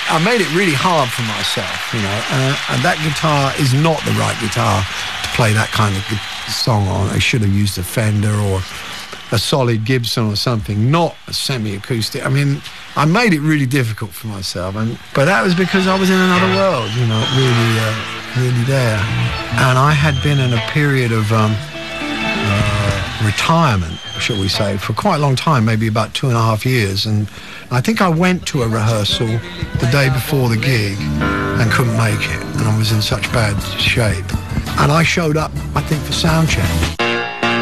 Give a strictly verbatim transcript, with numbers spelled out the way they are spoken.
I made it really hard for myself, you know, uh, and that guitar is not the right guitar to play that kind of song on. I should have used a Fender or a solid Gibson or something, not a semi-acoustic. I mean, I made it really difficult for myself, and but that was because I was in another world, you know, really, uh, really there. And I had been in a period of um, uh, retirement, shall we say, for quite a long time, maybe about two and a half years. And I think I went to a rehearsal the day before the gig and couldn't make it, and I was in such bad shape. And I showed up, I think, for sound check.